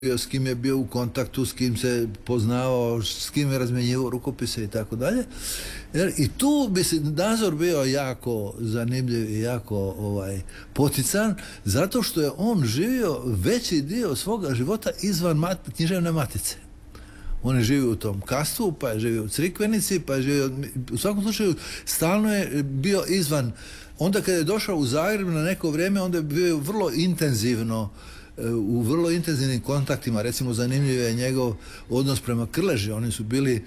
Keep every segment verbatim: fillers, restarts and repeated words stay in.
s kim je bio u kontaktu, s kim se poznavao, s kim je razmjenjivao rukopise i tako dalje. I tu bi se Nazor bio jako zanimljiv i jako ovaj, potican, zato što je on živio veći dio svoga života izvan mat, književne matice. On je živio u tom Kastvu, pa je živio u Crikvenici, pa je živio, u svakom slučaju stalno je bio izvan. Onda kad je došao u Zagreb na neko vrijeme, onda je bio vrlo intenzivno u vrlo intenzivnim kontaktima. Recimo zanimljiv je njegov odnos prema Krleži. Oni su bili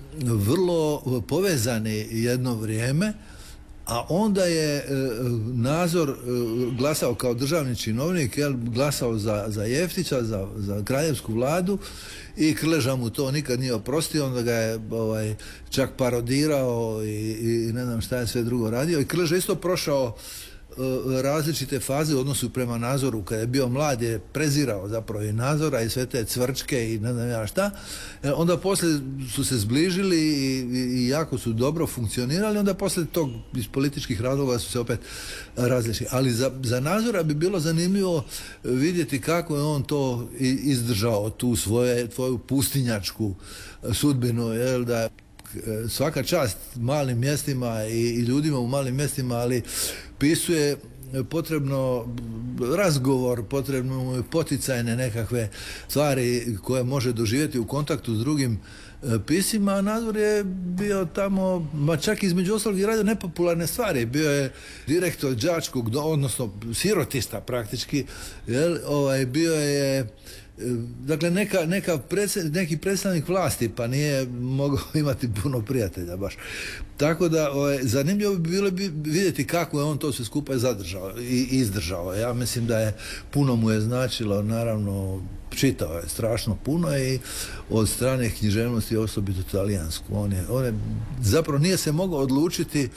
vrlo povezani jedno vrijeme, a onda je Nazor glasao kao državni činovnik, jel, glasao za, za Jeftića, za, za kraljevsku vladu, i Krleža mu to nikad nije oprostio, onda ga je ovaj, čak parodirao i, i ne znam šta je sve drugo radio. I Krleža isto prošao različite faze u odnosu prema Nazoru. Kada je bio mlad je prezirao zapravo i Nazora i sve te cvrčke i ne znam ja šta. Onda poslije su se zbližili i, i jako su dobro funkcionirali, onda poslije tog iz političkih razloga su se opet različili. Ali za, za Nazora bi bilo zanimljivo vidjeti kako je on to izdržao, tu svoje, tvoju pustinjačku sudbinu, jel, da svaka čast malim mjestima i, i ljudima u malim mjestima, ali pisuje potrebno razgovor, potrebno mu je poticajne nekakve stvari koje može doživjeti u kontaktu s drugim pisima, a Nazor je bio tamo, ma čak između ostalog i radio nepopularne stvari. Bio je direktor đačkog, odnosno sirotista praktički, jel, ovaj, bio je dakle neka, neka predsjed, neki predstavnik vlasti, pa nije mogao imati puno prijatelja baš. Tako da ovaj, zanimljivo bi bilo bi vidjeti kako je on to sve skupa zadržao i izdržao. Ja mislim da je puno mu je značilo, naravno čitao je strašno puno i od strane književnosti, osobito talijansku. On je, on je zapravo nije se mogao odlučiti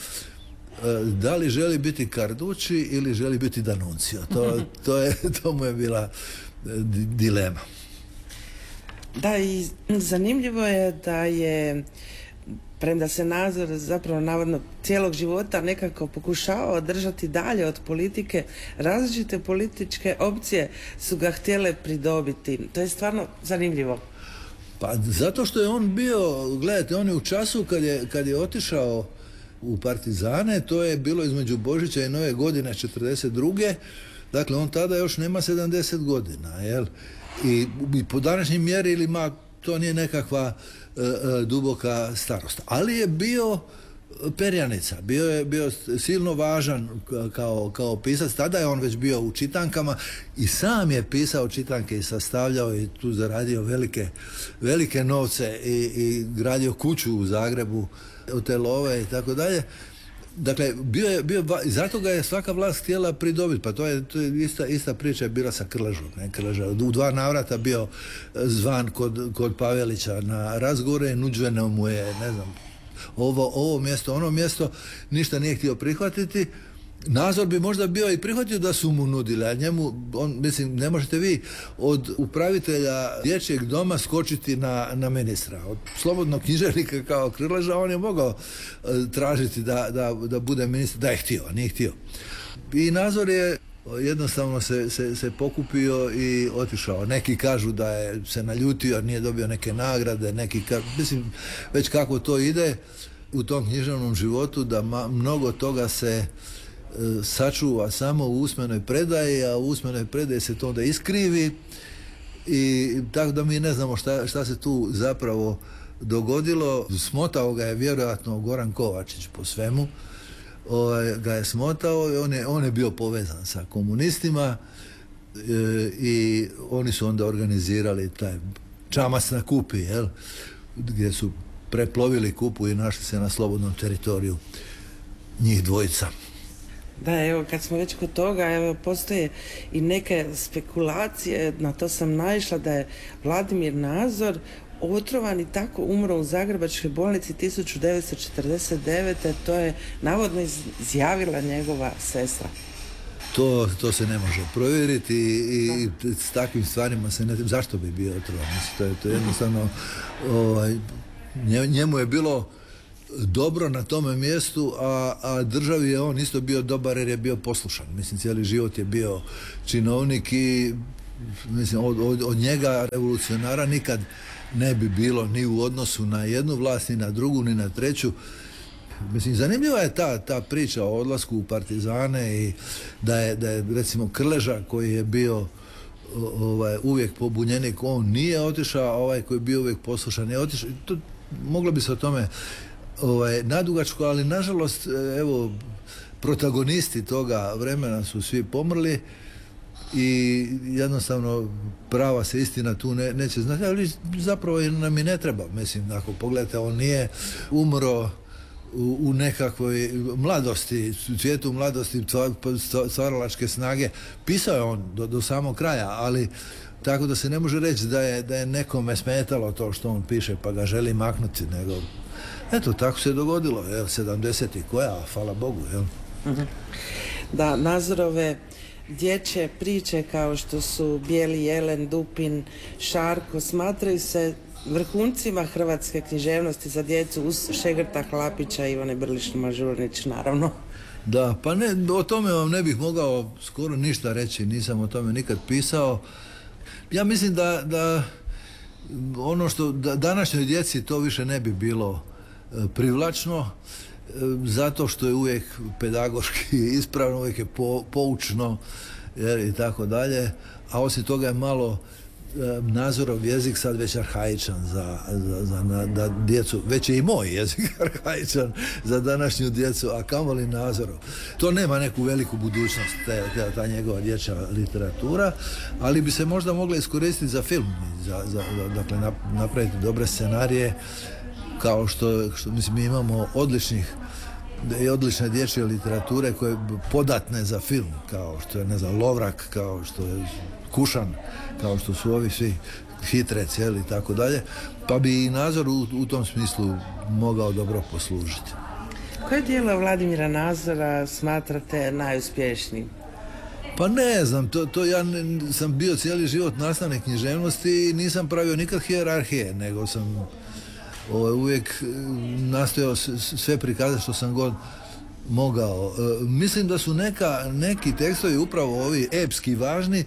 da li želi biti Carducci ili želi biti D'Annunzio. To, to, je, to mu je bila dilema. Da, i zanimljivo je da je, premda se Nazor zapravo navodno cijelog života nekako pokušavao držati dalje od politike, različite političke opcije su ga htjele pridobiti. To je stvarno zanimljivo. Pa zato što je on bio, gledajte, on je u času kad je, kad je otišao u partizane, to je bilo između Božića i Nove godine četrdeset druge. Dakle, on tada još nema sedamdeset godina, jel? I, i po današnjim mjerilima to nije nekakva e, e, duboka starost. Ali je bio perjanica, bio je bio silno važan kao, kao pisac. Tada je on već bio u čitankama i sam je pisao čitanke i sastavljao i tu zaradio velike, velike novce i, i gradio kuću u Zagrebu, hotelove i tako dalje. Dakle, bio je, bio, zato ga je svaka vlast htjela pridobiti, pa to je, to je ista, ista priča je bila sa Krležom. Ne? Krleža u dva navrata bio zvan kod, kod Pavelića na razgovore, nuđeno mu je, ne znam, ovo, ovo mjesto, ono mjesto, ništa nije htio prihvatiti. Nazor bi možda bio i prihvatio da su mu nudili, a njemu, on, mislim, ne možete vi od upravitelja dječjeg doma skočiti na, na ministra. Od slobodnog književnika kao Krleža on je mogao uh, tražiti da, da, da bude ministar, da je htio, a nije htio. I Nazor je jednostavno se, se, se pokupio i otišao. Neki kažu da je se naljutio jer nije dobio neke nagrade, neki kažu, mislim, već kako to ide u tom književnom životu, da ma, mnogo toga se sačuva samo u usmenoj predaji, a u usmenoj predaji se to onda iskrivi i tako da mi ne znamo šta, šta se tu zapravo dogodilo. Smotao ga je vjerojatno Goran Kovačić po svemu, o, ga je smotao i on je, on je bio povezan sa komunistima e, i oni su onda organizirali taj čamac na Kupi, jel, gdje su preplovili Kupu i našli se na slobodnom teritoriju njih dvojica. Da, evo, kad smo već kod toga, evo, postoje i neke spekulacije, na to sam naišla, da je Vladimir Nazor otrovan i tako umro u Zagrebačkoj bolnici tisuću devetsto četrdeset devete. To je navodno izjavila njegova sestra. To, to se ne može provjeriti i, i s takvim stvarima se ne... Zašto bi bio otrovan? To je, to je jednostavno... Ovaj, njemu je bilo dobro na tome mjestu, a, a državi je on isto bio dobar jer je bio poslušan. Mislim, cijeli život je bio činovnik i mislim, od, od, od njega revolucionara nikad ne bi bilo ni u odnosu na jednu vlast, ni na drugu, ni na treću. Mislim, zanimljiva je ta, ta priča o odlasku u partizane i da je, da je recimo Krleža koji je bio ovaj, uvijek pobunjenik, on nije otišao, a ovaj koji je bio uvijek poslušan je otišao. To, moglo bi se o tome ovaj, nadugačko, ali nažalost, evo, protagonisti toga vremena su svi pomrli i jednostavno prava se istina tu ne, neće znati, ali zapravo nam i ne treba. Mislim, ako pogledate, on nije umro u, u nekakvoj mladosti, u cvijetu mladosti, stvaralačke snage. Pisao je on do, do samog kraja, ali tako da se ne može reći da je, da je nekome smetalo to što on piše pa ga želi maknuti, nego eto, tako se dogodilo, jel, sedamdeset i koja, hvala Bogu, jel. Da, Nazorove dječje priče kao što su Bijeli jelen, Dupin, Šarko smatraju se vrhuncima hrvatske književnosti za djecu uz Šegrta, Hlapića i Ivane Brlić-Mažuranić, naravno. Da, pa ne, o tome vam ne bih mogao skoro ništa reći, nisam o tome nikad pisao. Ja mislim da, da ono što da, današnjoj djeci to više ne bi bilo e, privlačno, e, zato što je uvijek pedagoški ispravno, uvijek je po, poučno, jer, i tako dalje, a osim toga je malo Nazorov jezik sad već arhaičan za, za, za na, da djecu, već je i moj jezik arhaičan za današnju djecu, a kamoli Nazorov. To nema neku veliku budućnost, ta, ta, ta njegova dječja literatura, ali bi se možda mogla iskoristiti za film, za, za, dakle napraviti dobre scenarije, kao što, što mislim, mi imamo odličnih i odlične dječje literature koje podatne za film, kao što je, ne znam, Lovrak, kao što je Kušan, kao što su ovi svi Hitre, cijeli i tako dalje, pa bi i Nazor u, u tom smislu mogao dobro poslužiti. Koje dijelo Vladimira Nazora smatrate najuspješnijim? Pa ne znam, to, to ja ne, sam bio cijeli život nastavnik književnosti i nisam pravio nikad hijerarhije, nego sam ovaj, uvijek nastojao sve prikazati što sam god mogao. E, mislim da su neka, neki tekstovi upravo ovi epski važni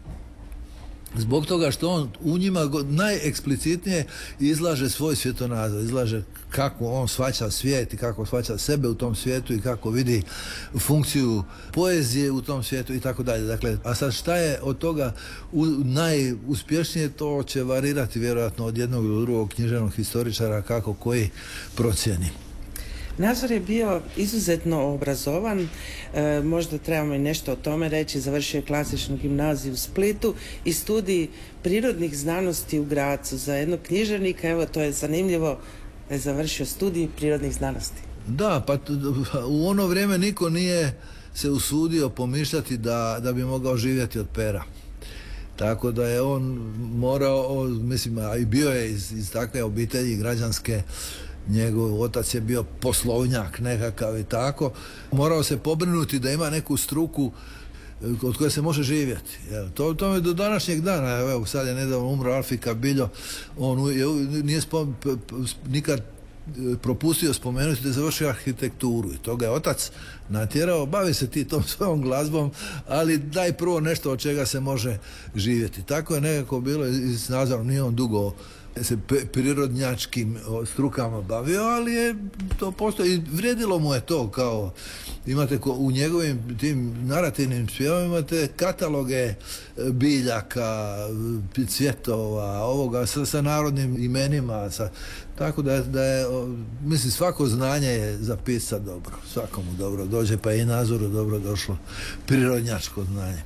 zbog toga što on u njima najeksplicitnije izlaže svoj svjetonazor, izlaže kako on shvaća svijet i kako shvaća sebe u tom svijetu i kako vidi funkciju poezije u tom svijetu i tako dalje. Dakle, a sad šta je od toga u, najuspješnije, to će varirati vjerojatno od jednog do drugog književnog historičara kako koji procijeni. Nazor je bio izuzetno obrazovan, e, možda trebamo i nešto o tome reći, završio je klasičnu gimnaziju u Splitu i studij prirodnih znanosti u Grazu. Za jednog književnika, evo, to je zanimljivo, da je završio studij prirodnih znanosti. Da, pa u ono vrijeme niko nije se usudio pomišljati da, da bi mogao živjeti od pera. Tako da je on morao, mislim, a i bio je iz, iz takve obitelji građanske, njegov otac je bio poslovnjak nekakav i tako, morao se pobrinuti da ima neku struku od koje se može živjeti. To, to je do današnjeg dana, evo sad je nedavno umro Alfika Biljo, on je, nije spom, nikad propustio spomenuti da je završio arhitekturu i to ga je otac natjerao, bavi se ti tom svojom glazbom, ali daj prvo nešto od čega se može živjeti. Tako je nekako bilo i s Nazorom, nije on dugo se prirodnjačkim strukama bavio, ali je to postoji i vrijedilo mu je to, kao imate u njegovim tim narativnim spjevovima imate kataloge biljaka, cvjetova, ovoga sa, sa narodnim imenima, sa, tako da, da je, mislim, svako znanje je zapisati dobro, svakomu dobro dođe, pa i Nazoru dobro došlo prirodnjačko znanje.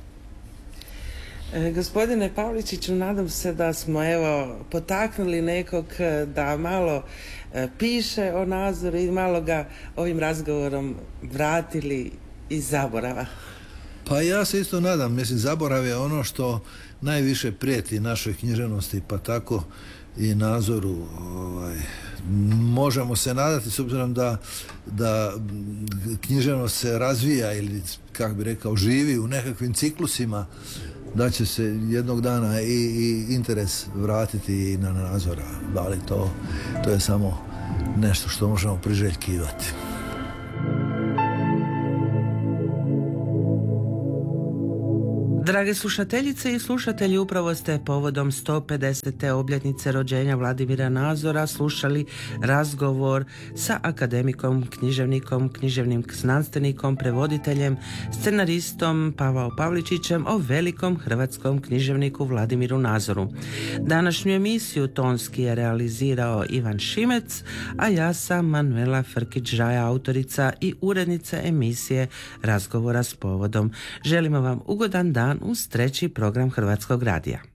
E, gospodine Pavličiću, nadam se da smo, evo, potaknuli nekog da malo e, piše o Nazoru i malo ga ovim razgovorom vratili iz zaborava. Pa ja se isto nadam, mislim, zaborav je ono što najviše prijeti našoj književnosti, pa tako i Nazoru. Ovaj, možemo se nadati, s obzirom da, da književnost se razvija ili, kako bi rekao, živi u nekakvim ciklusima, da će se jednog dana i, i interes vratiti i na Nazora, ali to, to je samo nešto što možemo priželjkivati. Dragi Drage slušateljice i slušatelji, upravo ste povodom sto pedesete obljetnice rođenja Vladimira Nazora slušali razgovor sa akademikom, književnikom, književnim znanstvenikom, prevoditeljem, scenaristom Pavao Pavličićem o velikom hrvatskom književniku Vladimiru Nazoru. Današnju emisiju tonski je realizirao Ivan Šimec, a ja sam Manuela Frkić-Žaja, autorica i urednica emisije Razgovora s povodom. Želimo vam ugodan dan uz treći program Hrvatskog radija.